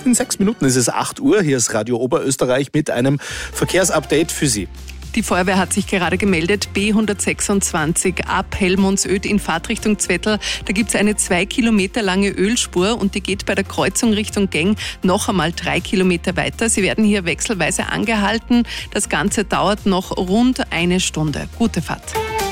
In 6 Minuten ist es 8 Uhr. Hier ist Radio Oberösterreich mit einem Verkehrsupdate für Sie. Die Feuerwehr hat sich gerade gemeldet, B126 ab Helmonsöd in Fahrtrichtung Zwettl. Da gibt es eine 2 Kilometer lange Ölspur und die geht bei der Kreuzung Richtung Geng noch einmal 3 Kilometer weiter. Sie werden hier wechselweise angehalten. Das Ganze dauert noch rund 1 Stunde. Gute Fahrt.